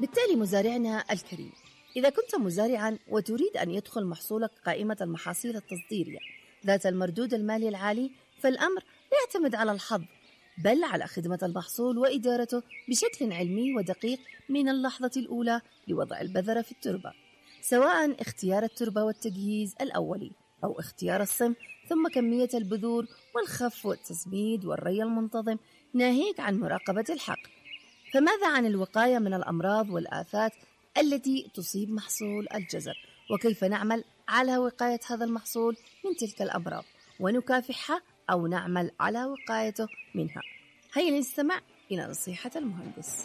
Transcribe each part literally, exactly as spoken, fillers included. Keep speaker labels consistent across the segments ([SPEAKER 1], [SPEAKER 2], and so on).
[SPEAKER 1] بالتالي مزارعنا الكريم، إذا كنت مزارعاً وتريد أن يدخل محصولك قائمة المحاصيل التصديرية ذات المردود المالي العالي، فالأمر لا يعتمد على الحظ، بل على خدمة المحصول وإدارته بشكل علمي ودقيق من اللحظة الأولى لوضع البذرة في التربة، سواء اختيار التربة والتجهيز الأولي أو اختيار الصنف، ثم كمية البذور والخف والتسميد والري المنتظم، ناهيك عن مراقبة الحقل. فماذا عن الوقاية من الأمراض والآفات التي تصيب محصول الجزر؟ وكيف نعمل على وقاية هذا المحصول من تلك الأمراض ونكافحها أو نعمل على وقايته منها؟ هيا نستمع إلى نصيحة المهندس.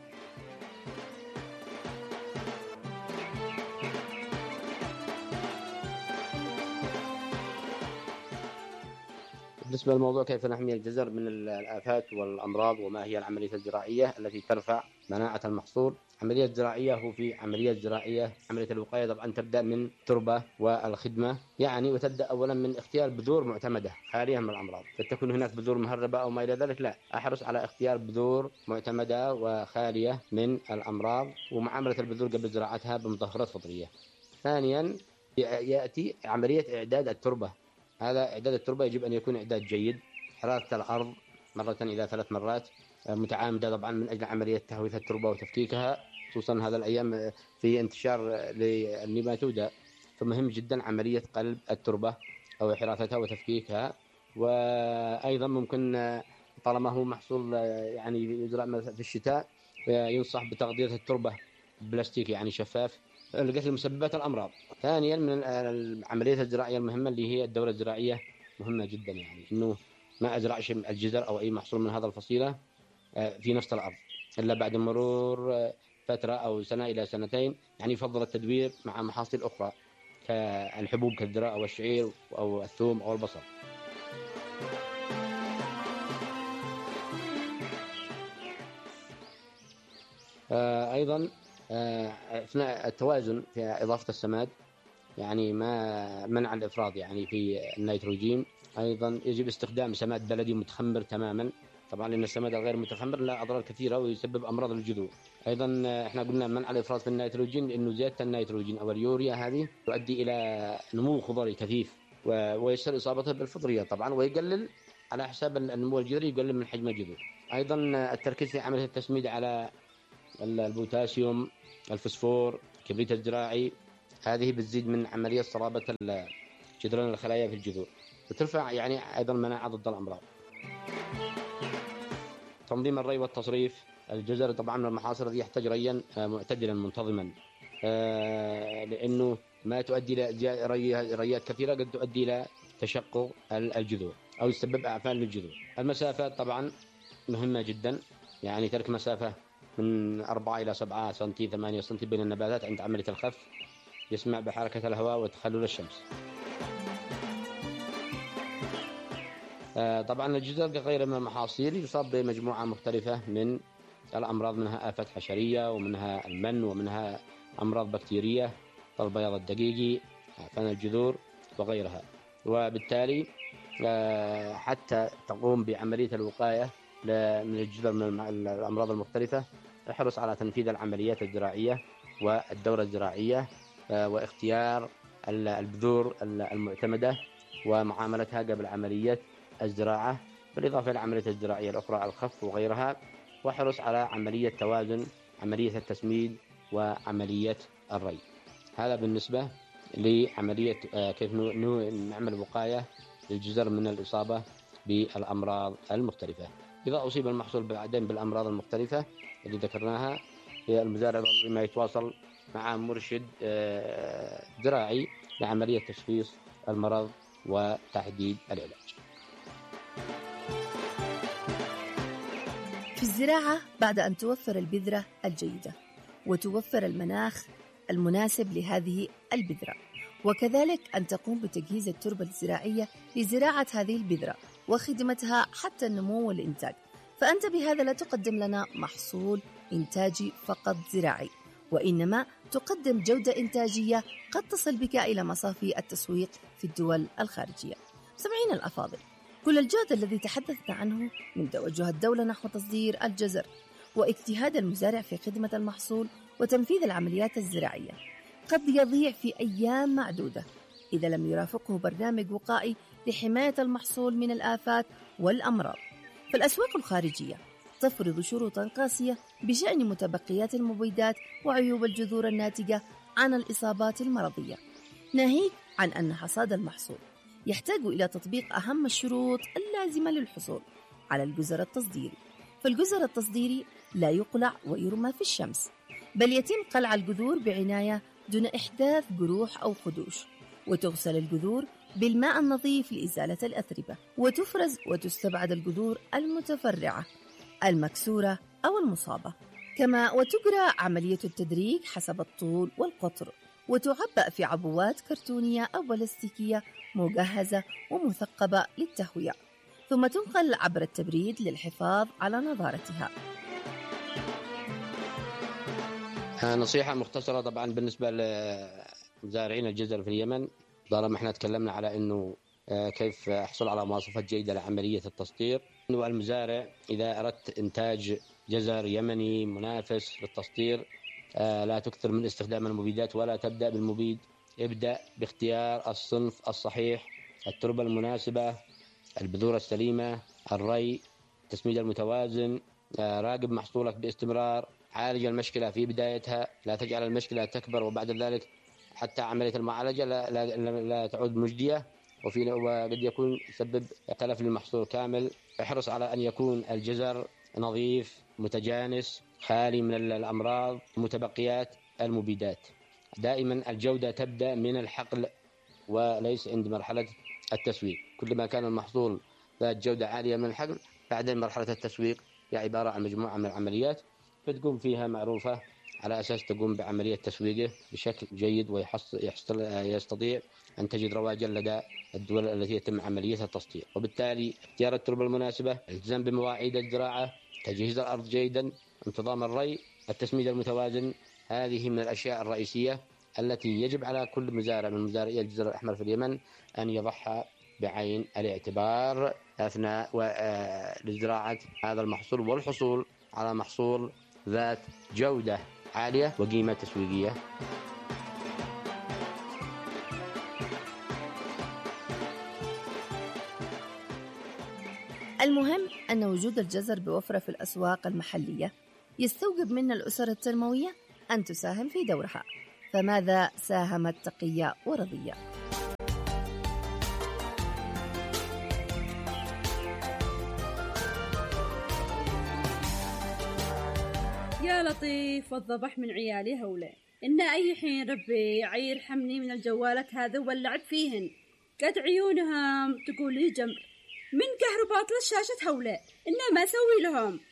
[SPEAKER 2] بالنسبة للموضوع كيف نحمي الجزر من الآفات والأمراض وما هي العملية الزراعية التي ترفع مناعة المحصول. عملية زراعية هو في عملية زراعية عملية الوقاية طبعا تبدأ من التربة والخدمة، يعني وتبدأ أولا من اختيار بذور معتمدة خالية من الأمراض. فتكون هناك بذور مهربة أو ما إلى ذلك، لا، أحرص على اختيار بذور معتمدة وخالية من الأمراض ومعاملة البذور قبل زراعتها بمطهرات فطرية. ثانيا يأتي عملية إعداد التربة. هذا إعداد التربة يجب أن يكون إعداد جيد، حرارة الأرض مرة إلى ثلاث مرات متعامدة طبعا من أجل عملية تهوية التربة وتفكيكها، خصوصا هذا الأيام في انتشار للنيماتودا، فمهم جدا عملية قلب التربة أو حراثتها وتفكيكها. وأيضا ممكن طالما هو محصول يعني يزرع في الشتاء ينصح بتغطية التربة بلاستيك يعني شفاف لقتل مسببات الأمراض. ثانيا من العمليات الزراعية المهمة اللي هي الدورة الزراعية، مهمة جدا، يعني إنه ما أزرعش الجزر أو أي محصول من هذا الفصيلة في نفس الأرض إلا بعد مرور فترة أو سنة إلى سنتين. يعني يفضل التدوير مع محاصيل أخرى كالحبوب كالذرة أو الشعير أو الثوم أو البصل. أيضا أثناء التوازن في إضافة السماد، يعني ما منع الإفراط يعني في النيتروجين. أيضا يجب استخدام سماد بلدي متخمر تماما، طبعا لأن السماد الغير متخمر له أضرار كثيرة ويسبب أمراض الجذور. أيضا إحنا قلنا منع الإفراط في النيتروجين، لأنه زيادة النيتروجين أو اليوريا هذه تؤدي إلى نمو خضري كثيف ويسهل إصابته بالفطرية طبعا، ويقلل على حساب النمو الجذري، يقلل من حجم الجذور. أيضا التركيز في عملية التسميد على البوتاسيوم، الفسفور، الكبريت الزراعي، هذه بتزيد من عملية صلابة جدران الخلايا في الجذور وترفع يعني أيضا مناعة ضد الأمراض. تنظيم الري والتصريف. الجزر طبعا من المحاصيل التي يحتاج ريا معتدلا منتظما، لأنه ما تؤدي إلى ريات كثيرة قد تؤدي إلى تشقق الجذور أو يسبب أعفان للجذور. المسافات طبعا مهمة جدا، يعني ترك مسافة من أربعة إلى سبعة سنتي ثمانية سنتي بين النباتات عند عملية الخف، يسمع بحركة الهواء وتخلل الشمس. طبعا الجزر كغيره من المحاصيل يصاب بمجموعة مختلفة من الأمراض، منها آفات حشرية ومنها المن ومنها أمراض بكتيرية كالبياض الدقيقي، عفن الجذور وغيرها. وبالتالي حتى تقوم بعملية الوقاية من الجذر من الأمراض المختلفة احرص على تنفيذ العمليات الزراعية والدورة الزراعية واختيار البذور المعتمدة ومعاملتها قبل عملية الزراعة، بالإضافة إلى العملية الزراعية الأخرى الخف وغيرها. واحرص على عملية توازن عملية التسميد وعملية الري. هذا بالنسبة لعملية كيف نعمل وقاية للجزر من الإصابة بالأمراض المختلفة. إذا أصيب المحصول بعدين بالأمراض المختلفة اللي ذكرناها، المزارع ما يتواصل مع مرشد زراعي لعملية تشخيص المرض وتحديد العلاج.
[SPEAKER 1] في الزراعة، بعد أن توفر البذرة الجيدة وتوفر المناخ المناسب لهذه البذرة، وكذلك أن تقوم بتجهيز التربة الزراعية لزراعة هذه البذرة وخدمتها حتى النمو والإنتاج، فأنت بهذا لا تقدم لنا محصول إنتاجي فقط زراعي، وإنما تقدم جودة إنتاجية قد تصل بك إلى مصافي التسويق في الدول الخارجية. سمعين الأفاضل، كل الجهد الذي تحدثنا عنه من توجه الدولة نحو تصدير الجزر واجتهاد المزارع في خدمة المحصول وتنفيذ العمليات الزراعية قد يضيع في أيام معدودة إذا لم يرافقه برنامج وقائي لحماية المحصول من الآفات والأمراض. فالأسواق الخارجية تفرض شروطاً قاسية بشأن متبقيات المبيدات وعيوب الجذور الناتجة عن الإصابات المرضية، ناهيك عن أن حصاد المحصول يحتاج إلى تطبيق أهم الشروط اللازمة للحصول على الجزر التصديري. فالجزر التصديري لا يقلع ويرمى في الشمس، بل يتم قلع الجذور بعناية دون إحداث جروح أو خدوش، وتغسل الجذور بالماء النظيف لإزالة الأتربة، وتفرز وتستبعد الجذور المتفرعة المكسورة أو المصابة. كما وتجرى عملية التدريج حسب الطول والقطر، وتعبأ في عبوات كرتونية أو بلاستيكية مجهزة ومثقبة للتهوية، ثم تنقل عبر التبريد للحفاظ على نضارتها.
[SPEAKER 2] نصيحة مختصرة طبعا بالنسبة لمزارعين الجزر في اليمن، طالما احنا تكلمنا على انه كيف احصل على مواصفات جيدة لعملية التسطير. انه المزارع اذا اردت انتاج جزر يمني منافس للتسطير لا تكثر من استخدام المبيدات ولا تبدأ بالمبيد، ابدأ باختيار الصنف الصحيح، التربة المناسبة، البذور السليمة، الري، التسميد المتوازن، راقب محصولك باستمرار، عالج المشكلة في بدايتها، لا تجعل المشكلة تكبر وبعد ذلك حتى عملية المعالجة لا, لا, لا, لا تعود مجدية وفي وقد يكون يسبب تلف للمحصول كامل. احرص على أن يكون الجزر نظيف متجانس خالي من الأمراض متبقيات المبيدات. دائما الجودة تبدأ من الحقل وليس عند مرحلة التسويق. كلما كان المحصول ذات جودة عالية من الحقل، بعدين مرحلة التسويق هي عبارة عن مجموعة من العمليات فتقوم فيها معروفة على أساس تقوم بعملية تسويقه بشكل جيد ويستطيع أن تجد رواجا لدى الدول التي يتم عملية التسطير. وبالتالي اختيار التربة المناسبة، الالتزام بمواعيد الزراعة، تجهيز الأرض جيدا، انتظام الري، التسميد المتوازن، هذه من الأشياء الرئيسية التي يجب على كل مزارع من مزارعي الجزر الأحمر في اليمن أن يضعها بعين الاعتبار أثناء زراعة هذا المحصول والحصول على محصول ذات جودة عالية وقيمة تسويقية.
[SPEAKER 1] المهم أن وجود الجزر بوفرة في الأسواق المحلية يستوجب من الأسر التنموية أن تساهم في دورها. فماذا ساهمت تقية ورضية؟
[SPEAKER 3] يا لطيف والضبح من عيالي هولي، إن أي حين ربي يرحمني من الجوالات هذا واللعب فيهن، قد عيونهم تقولي جمر من كهربات للشاشة هولي، إنه ما سوي لهم.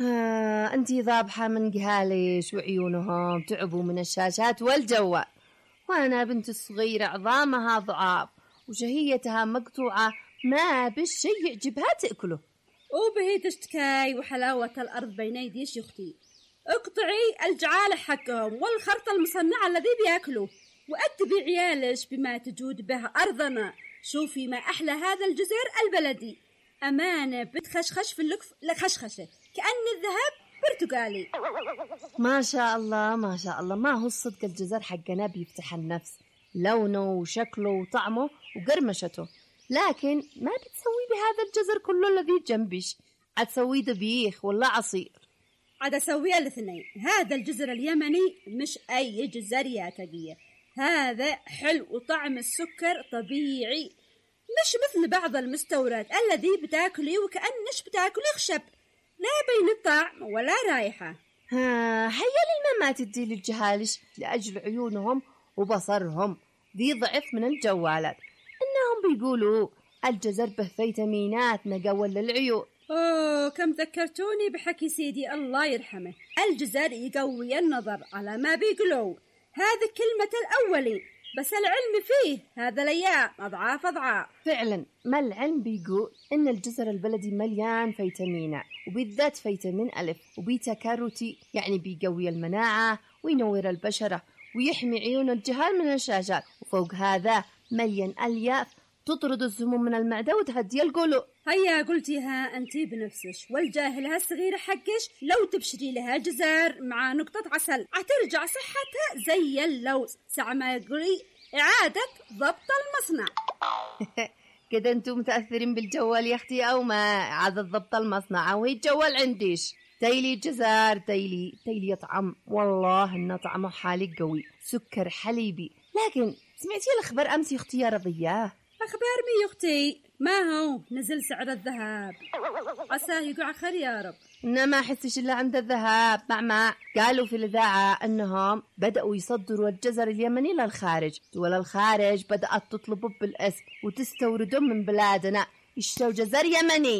[SPEAKER 1] ها أنتي ضابحة من قهاليش وعيونهم تعبوا من الشاشات والجوال، وأنا بنت الصغيرة عظامها ضعاف وشهيتها مقطوعة ما بالشيء يعجبها تأكله.
[SPEAKER 3] وبهي تشتكي وحلاوة الأرض بين يديش يختي، اقطعي الجعالة حقهم والخرط المصنع الذي بياكلوه وأدبي عيالش بما تجود به أرضنا. شوفي ما أحلى هذا الجزر البلدي، أمانة بتخشخش في اللقف لخشخشة كأن الذهب برتقالي.
[SPEAKER 1] ما شاء الله ما شاء الله، ما هو الصدق الجزر حقنا بيفتح النفس، لونه وشكله وطعمه وقرمشته، لكن ما بتسوي بهذا الجزر كله الذي جنبش، عتسوي دبيخ ولا عصير.
[SPEAKER 3] عاد أسوي الاثنين. هذا الجزر اليمني مش أي جزر يا تقية، هذا حلو وطعم السكر طبيعي، مش مثل بعض المستورد الذي بتاكلي وكأنش بتاكلي خشب، لا بين الطعم ولا رايحة.
[SPEAKER 1] ها هيا للماما تدي للجهالش لأجل عيونهم وبصرهم ذي ضعف من الجوالات، إنهم بيقولوا الجزر به فيتامينات نقوى للعيون.
[SPEAKER 3] أوه كم ذكرتوني بحكي سيدي الله يرحمه، الجزر يقوي النظر على ما بيقولوا، هذا كلمة الأولي، بس العلم فيه هذا الأيام أضعاف أضعاف.
[SPEAKER 1] فعلا ما العلم بيقول إن الجزر البلدي مليان فيتامينات، وبالذات فيتامين ألف وبيتا كاروتي، يعني بيقوي المناعة وينور البشرة ويحمي عيون الجهال من الشاشات، وفوق هذا مليان ألياف تطرد السموم من المعدة وتهدي القولون.
[SPEAKER 3] هيا قلتيها أنتي بنفسش، والجاهلة الصغيرة حقش لو تبشري لها جزر مع نقطة عسل عترجع صحتها زي اللوز، ساعة ما يقولي إعادة ضبط المصنع.
[SPEAKER 1] كده انتم متأثرين بالجوال يا اختي، او ما عاد ضبط المصنع وهي الجوال عنديش. تيلي جزر تيلي تيلي طعم، والله انه طعمه حالي قوي، سكر حليبي. لكن سمعتي الاخبار امس يا اختي يا رضياه؟
[SPEAKER 3] أخبار مي يا أختي؟ ما هو نزل سعر الذهب، عساه يقع خير يا رب.
[SPEAKER 1] انا ما احسش الا عند الذهب. مع ما قالوا في الاذاعه انهم بداوا يصدروا الجزر اليمني للخارج، دول الخارج بدات تطلبه بالاسم وتستورده من بلادنا، يشتروا جزر يمني.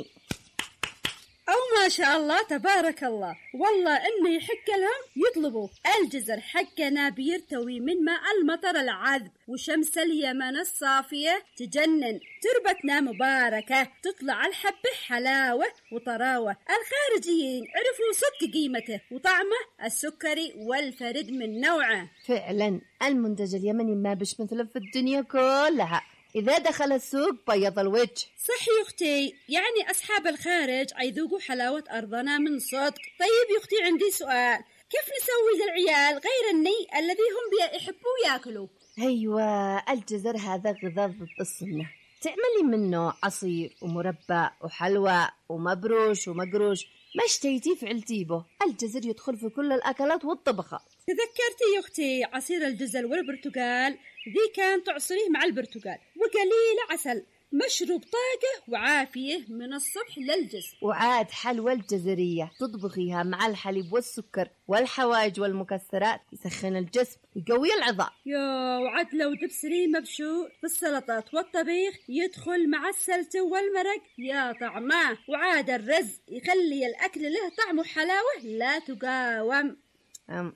[SPEAKER 3] أو ما شاء الله تبارك الله، والله إنه يحق لهم يطلبوا الجزر حقنا بيرتوي من ماء المطر العذب وشمس اليمن الصافية تجنن، تربتنا مباركة تطلع الحبة حلاوة وطراوة. الخارجيين عرفوا صدق قيمته وطعمه السكري والفرد من نوعه.
[SPEAKER 1] فعلا المنتج اليمني ما بش مثله في الدنيا كلها، إذا دخل السوق بيض الوجه.
[SPEAKER 3] صح يا أختي، يعني أصحاب الخارج عيذوقوا حلاوة أرضنا من صدق. طيب يا أختي عندي سؤال، كيف نسوي للعيال غير الني الذي هم بيحبوا ياكلوا؟
[SPEAKER 1] أيوة، الجزر هذا غذاء ضد السمنة، تعملي منه عصير ومربى وحلوى ومبروش ومقروش، ما اشتيتي فعلتي به. الجزر يدخل في كل الأكلات والطبخات.
[SPEAKER 3] تذكرتي يا أختي عصير الجزر والبرتقال؟ ذي كان تعصريه مع البرتقال وقليل عسل، مشروب طاقة وعافية من الصبح للجسم.
[SPEAKER 1] وعاد حلوى الجزرية تطبخيها مع الحليب والسكر والحوايج والمكسرات، يسخن الجسم ويقوي العظام.
[SPEAKER 3] يا وعاد لو تبصريه مبشور في السلطات والطبيخ يدخل مع السلتة والمرق يا طعماه. وعاد الرز يخلي الأكل له طعم وحلاوة لا تقاوم.
[SPEAKER 1] أم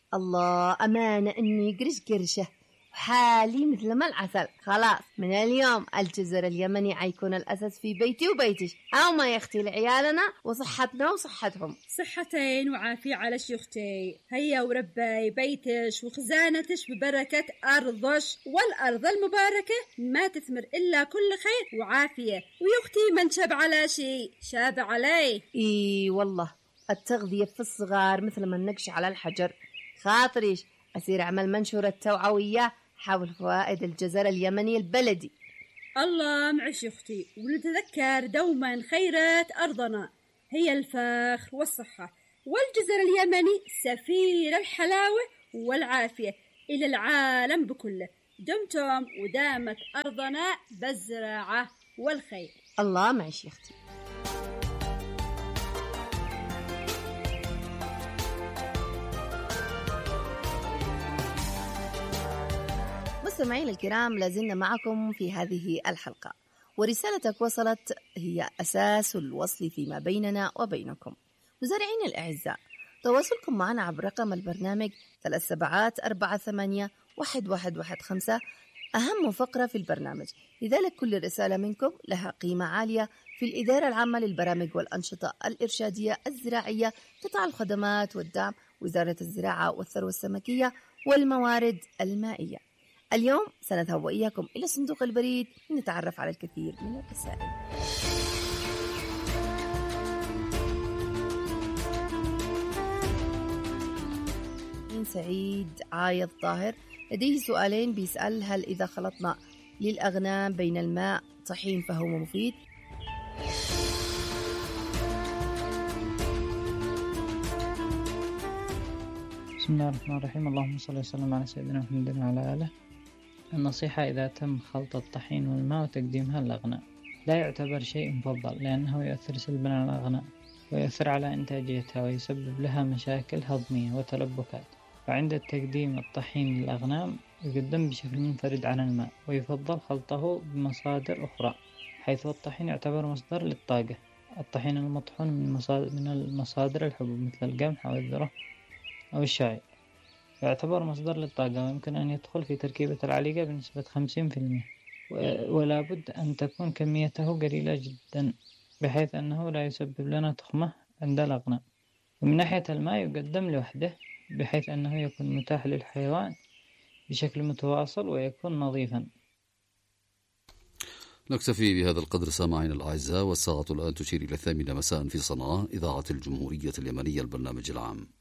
[SPEAKER 1] الله أمانة إنه يقرش قرشه حالي مثل ما العسل. خلاص من اليوم الجزر اليمني عيكون الأساس في بيتي وبيتش، أو ما يختي لعيالنا وصحتنا وصحتهم.
[SPEAKER 3] صحتين وعافية على شيختي. هيا وربي بيتش وخزانتش ببركة أرضش، والأرض المباركة ما تثمر إلا كل خير وعافية. ويختي من شاب على شيء شاب عليه.
[SPEAKER 1] إي والله التغذية في الصغار مثل ما النقش على الحجر. خاطريش أصير أعمل منشورة توعوية حول فوائد الجزر اليمني البلدي.
[SPEAKER 3] الله معش أختي، ونتذكر دوما خيرات أرضنا هي الفخر والصحة، والجزر اليمني سفير الحلاوة والعافية إلى العالم بكله. دمتم ودامت أرضنا بالزراعة والخير.
[SPEAKER 1] الله معش يا أختي. مستمعين الكرام، لازلنا معكم في هذه الحلقة، ورسالتك وصلت هي أساس الوصل فيما بيننا وبينكم. مزارعين الأعزاء، تواصلكم معنا عبر رقم البرنامج ثلاث سبعات أربعة ثمانية واحد واحد واحد خمسة أهم فقرة في البرنامج، لذلك كل رسالة منكم لها قيمة عالية في الإدارة العامة للبرامج والأنشطة الإرشادية الزراعية، قطاع الخدمات والدعم، وزارة الزراعة والثروة السمكية والموارد المائية. اليوم سنذهب وإياكم إلى صندوق البريد لنتعرف على الكثير من الرسائل. من سعيد عايض طاهر لديه سؤالين، بيسأل هل إذا خلطنا للأغنام بين الماء طحين فهو مفيد؟
[SPEAKER 4] بسم الله الرحمن الرحيم، اللهم صل وسلم على سيدنا محمد وعلى آله. النصيحة إذا تم خلط الطحين والماء وتقديمها للأغنام لا يعتبر شيء مفضل، لأنه يؤثر سلبا على الأغنام ويؤثر على إنتاجيتها ويسبب لها مشاكل هضمية وتلبكات. وعند التقديم الطحين للأغنام يقدم بشكل منفرد عن الماء، ويفضل خلطه بمصادر أخرى، حيث الطحين يعتبر مصدر للطاقة. الطحين المطحون من مصادر, من المصادر الحبوب مثل القمح أو الذرة أو الشعير يعتبر مصدر للطاقة، ويمكن أن يدخل في تركيبة العليقة بنسبة خمسين في المئة، ولا بد أن تكون كميته قليلة جدا بحيث أنه لا يسبب لنا تخمة عند الأغنام. ومن ناحية الماء يقدم لوحده بحيث أنه يكون متاح للحيوان بشكل متواصل ويكون نظيفا.
[SPEAKER 5] نكتفي بهذا القدر سامعين الأعزاء، والساعة الآن تشير إلى الثامنة مساء في صنعاء، إذاعة الجمهورية اليمنية، البرنامج العام.